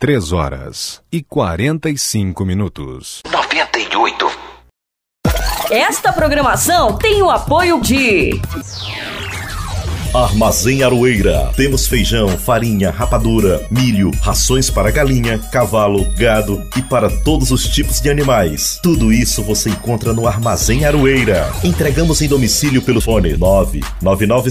3h45. 98. Esta programação tem o apoio de Armazém Aroeira. Temos feijão, farinha, rapadura, milho, rações para galinha, cavalo, gado e para todos os tipos de animais. Tudo isso você encontra no Armazém Aroeira. Entregamos em domicílio pelo fone 999